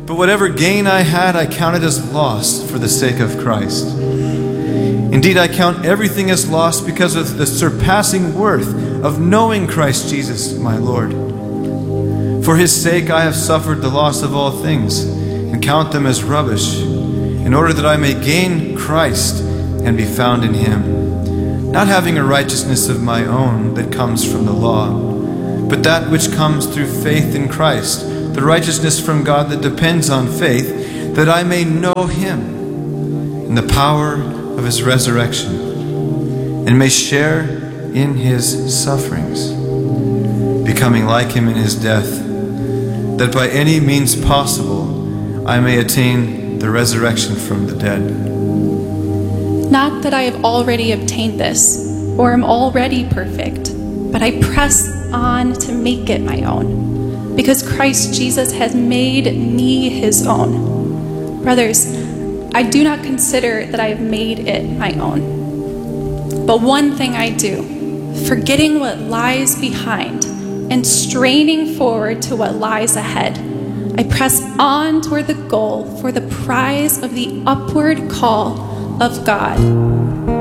But whatever gain I had, I counted as loss for the sake of Christ. Indeed, I count everything as loss because of the surpassing worth of knowing Christ Jesus, my Lord. For his sake I have suffered the loss of all things, and count them as rubbish, in order that I may gain Christ and be found in him, not having a righteousness of my own that comes from the law, but that which comes through faith in Christ, the righteousness from God that depends on faith, that I may know him in the power of his resurrection, and may share in his sufferings, becoming like him in his death, that by any means possible I may attain the resurrection from the dead. Not that I have already obtained this, or am already perfect, but I press on to make it my own, because Christ Jesus has made me his own. Brothers, I do not consider that I have made it my own. But one thing I do, forgetting what lies behind and straining forward to what lies ahead, I press on toward the goal for the prize of the upward call of God